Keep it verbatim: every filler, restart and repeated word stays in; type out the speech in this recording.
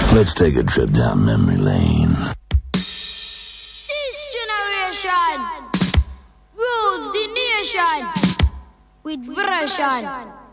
Let's take a trip down memory lane. This generation rules the nation with version.